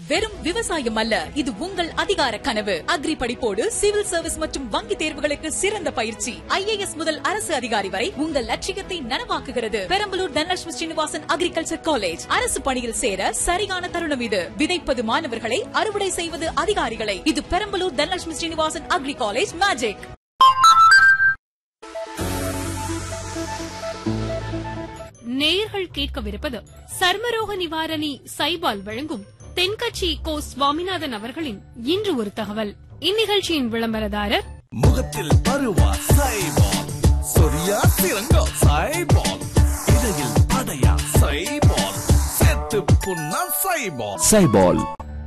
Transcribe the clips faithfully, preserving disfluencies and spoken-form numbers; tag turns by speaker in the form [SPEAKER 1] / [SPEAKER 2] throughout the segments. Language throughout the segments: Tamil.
[SPEAKER 1] வெறும் விவசாயம் அல்ல, இது உங்கள் அதிகார கனவு. அக்ரி படிப்போடு சிவில் சர்வீஸ் மற்றும் வங்கி தேர்வுகளுக்கு சிறந்த பயிற்சி. ஐ ஏ எஸ் முதல் அரசு அதிகாரி வரை உங்கள் லட்சியத்தை நனவாக்குகிறது. Perambalur Dhanalakshmi Srinivasan agriculture college. அரசு பணியில் சேர சரியான தருணம் இது. விதைப்பது மாணவர்களை, அறுவடை செய்வது அதிகாரிகளை. இது Perambalur Dhanalakshmi Srinivasan agri college magic.
[SPEAKER 2] நேயர்கள் கேட்கவிருப்பது சர்மரோக நிவாரணி சைபால் வழங்கும் தென்கட்சி கோ சுவாமிநாதன் அவர்களின் இன்று ஒரு தகவல். இந்நிகழ்ச்சியின் விளம்பரதாரர்
[SPEAKER 3] முகத்தில் பருவா சைபால், சொரியா சிறங்கா சைபால், இடையில் அடையா சைபால், செத்து புண்ணா சைபால். சைபால்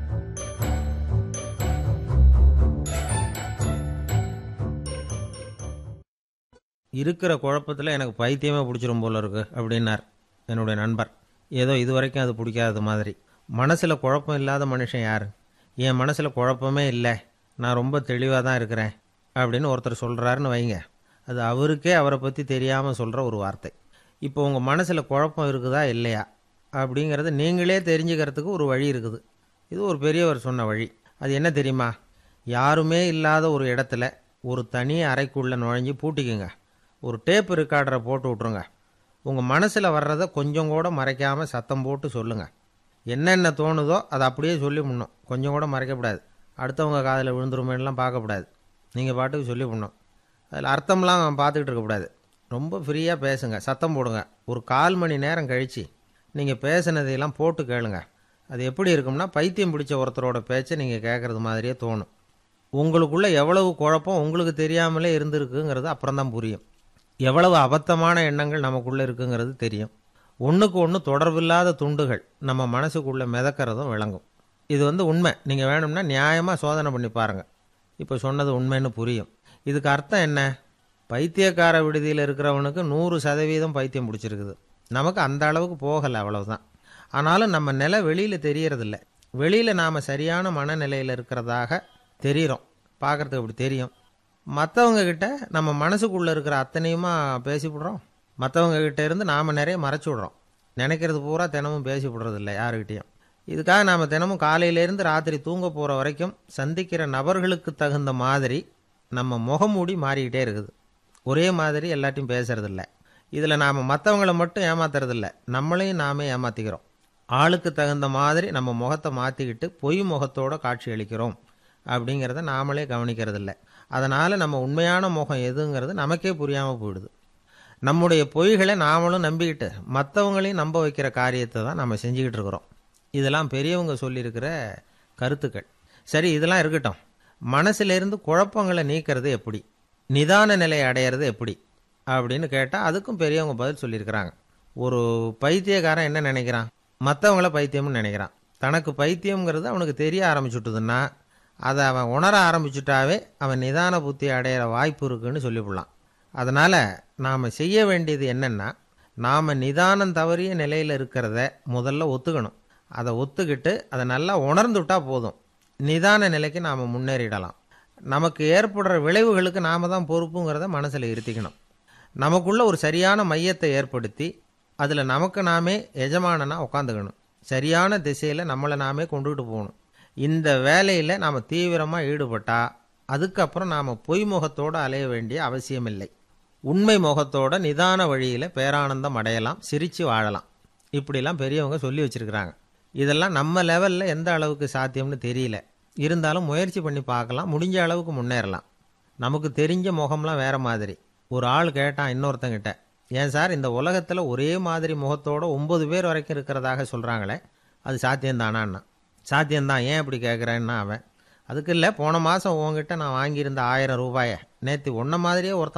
[SPEAKER 4] இருக்கிற குழப்பத்தில் எனக்கு பைத்தியமே பிடிச்சிரும் போல இருக்கு அப்படின்னார் என்னுடைய நண்பர். ஏதோ இது வரைக்கும் அது பிடிக்காத மாதிரி. மனசில் குழப்பம் இல்லாத மனுஷன் யார்? என் மனசில் குழப்பமே இல்லை, நான் ரொம்ப தெளிவாக தான் இருக்கிறேன் அப்படின்னு ஒருத்தர் சொல்கிறாருன்னு வைங்க. அது அவருக்கே அவரை பற்றி தெரியாமல் சொல்கிற ஒரு வார்த்தை. இப்போ உங்கள் மனசில் குழப்பம் இருக்குதா இல்லையா அப்படிங்கிறத நீங்களே தெரிஞ்சுக்கிறதுக்கு ஒரு வழி இருக்குது. இது ஒரு பெரியவர் சொன்ன வழி. அது என்ன தெரியுமா? யாருமே இல்லாத ஒரு இடத்துல ஒரு தனி அறைக்குள்ளே நுழைஞ்சி பூட்டிக்குங்க. ஒரு டேப் ரெக்கார்டரை போட்டு விட்ருங்க. உங்கள் மனசில் வர்றதை கொஞ்சம் கூட மறைக்காமல் சத்தம் போட்டு சொல்லுங்கள். என்னென்ன தோணுதோ அதை அப்படியே சொல்லி முடணும். கொஞ்சம் கூட மறைக்கக்கூடாது. அடுத்தவங்க காதில் விழுந்துருமேலாம் பார்க்கக்கூடாது. நீங்கள் பாட்டுக்கு சொல்லி முடணும். அதில் அர்த்தம்லாம் பார்த்துக்கிட்டு இருக்கக்கூடாது. ரொம்ப ஃப்ரீயாக பேசுங்க, சத்தம் போடுங்க. ஒரு கால் மணி நேரம் கழித்து நீங்கள் பேசுனதையெல்லாம் போட்டு கேளுங்க. அது எப்படி இருக்கும்னா, பைத்தியம் பிடிச்ச ஒருத்தரோட பேச்சை நீங்கள் கேட்குறது மாதிரியே தோணும். உங்களுக்குள்ளே எவ்வளவு குழப்பம் உங்களுக்கு தெரியாமலே இருந்திருக்குங்கிறது அப்புறம் தான் புரியும். எவ்வளவு அபத்தமான எண்ணங்கள் நமக்குள்ளே இருக்குங்கிறது தெரியும். ஒன்றுக்கு ஒன்று தொடர்பில்லாத துண்டுகள் நம்ம மனசுக்குள்ளே மிதக்கிறதும் விளங்கும். இது வந்து உண்மை. நீங்கள் வேணும்னா நியாயமாக சோதனை பண்ணி பாருங்கள். இப்போ சொன்னது உண்மைன்னு புரியும். இதுக்கு அர்த்தம் என்ன? பைத்தியக்கார விடுதியில் இருக்கிறவனுக்கு நூறு சதவீதம் பைத்தியம் பிடிச்சிருக்குது. நமக்கு அந்த அளவுக்கு போகலை, அவ்வளவுதான். ஆனாலும் நம்ம நிலை வெளியில் தெரியறதில்ல. வெளியில் நாம் சரியான மனநிலையில் இருக்கிறதாக தெரிகிறோம், பார்க்குறதுக்கு அப்படி தெரியும். மற்றவங்க கிட்ட நம்ம மனசுக்குள்ளே இருக்கிற அத்தனையுமா பேசிவிடுறோம். மற்றவங்க கிட்ட இருந்து நாம் நிறைய மறைச்சி விடுறோம். நினைக்கிறது பூரா தினமும் பேசி விடுறதில்ல யாருக்கிட்டையும். இதுக்காக நாம் தினமும் காலையிலேருந்து ராத்திரி தூங்க போகிற வரைக்கும் சந்திக்கிற நபர்களுக்கு தகுந்த மாதிரி நம்ம முகமூடி மாறிக்கிட்டே இருக்குது. ஒரே மாதிரி எல்லாத்தையும் பேசுறதில்ல. இதில் நாம் மற்றவங்களை மட்டும் ஏமாத்துறதில்ல, நம்மளையும் நாமே ஏமாற்றிக்கிறோம். ஆளுக்கு தகுந்த மாதிரி நம்ம முகத்தை மாற்றிக்கிட்டு பொய் முகத்தோடு காட்சி அளிக்கிறோம் அப்படிங்கிறத நாமளே கவனிக்கிறதில்ல. அதனால் நம்ம உண்மையான முகம் எதுங்கிறது நமக்கே புரியாமல் போயிடுது. நம்முடைய பொய்களை நாமளும் நம்பிக்கிட்டு மற்றவங்களையும் நம்ப வைக்கிற காரியத்தை தான் நம்ம செஞ்சுக்கிட்டு இருக்கிறோம். இதெல்லாம் பெரியவங்க சொல்லியிருக்கிற கருத்துக்கள். சரி, இதெல்லாம் இருக்கட்டும். மனசிலிருந்து குழப்பங்களை நீக்கிறது எப்படி, நிதான நிலையை அடையிறது எப்படி அப்படின்னு கேட்டால் அதுக்கும் பெரியவங்க பதில் சொல்லியிருக்கிறாங்க. ஒரு பைத்தியக்காரன் என்ன நினைக்கிறான்? மற்றவங்கள பைத்தியம்னு நினைக்கிறான். தனக்கு பைத்தியம்ங்கிறது அவனுக்கு தெரிய ஆரம்பிச்சுட்டுதுன்னா அதை அவன் உணர ஆரம்பிச்சுட்டாவே அவன் நிதான புத்தி அடையிற வாய்ப்பு இருக்குன்னு சொல்லிவிடலாம். அதனால் நாம் செய்ய வேண்டியது என்னென்னா, நாம் நிதானம் தவறிய நிலையில் இருக்கிறத முதல்ல ஒத்துக்கணும். அதை ஒத்துக்கிட்டு அதை நல்லா உணர்ந்துவிட்டால் போதும். நிதான நிலைக்கு நாம் முன்னேறிடலாம். நமக்கு ஏற்படுற விளைவுகளுக்கு நாம் தான் பொறுப்புங்கிறத மனசில் இருத்திக்கணும். நமக்குள்ள ஒரு சரியான மையத்தை ஏற்படுத்தி அதில் நமக்கு நாமே எஜமானனாக உட்காந்துக்கணும். சரியான திசையில் நம்மளை நாமே கொண்டுகிட்டு போகணும். இந்த வேலையில் நாம் தீவிரமாக ஈடுபட்டால் அதுக்கப்புறம் நாம் பொய் முகத்தோடு அலைய வேண்டிய அவசியமில்லை. உண்மை முகத்தோட நிதான வழியில் பேரானந்தம் அடையலாம், சிரித்து வாழலாம். இப்படிலாம் பெரியவங்க சொல்லி வச்சுருக்கிறாங்க. இதெல்லாம் நம்ம லெவலில் எந்த அளவுக்கு சாத்தியம்னு தெரியல. இருந்தாலும் முயற்சி பண்ணி பார்க்கலாம், முடிஞ்ச அளவுக்கு முன்னேறலாம். நமக்கு தெரிஞ்ச முகம்லாம் வேறு மாதிரி. ஒரு ஆள் கேட்டான் இன்னொருத்தங்கிட்ட, ஏன் சார் இந்த உலகத்தில் ஒரே மாதிரி முகத்தோடு ஒம்பது பேர் வரைக்கும் இருக்கிறதாக சொல்கிறாங்களே, அது சாத்தியம்தானான்னா. சாத்தியம்தான், ஏன் அப்படி கேட்குறேன்னா அவன், அதுக்கு இல்லை, போன மாதம் உங்ககிட்ட நான் வாங்கியிருந்த ஆயிரம் ரூபாயை நேற்று ஒன்றை மாதிரியே ஒருத்தன்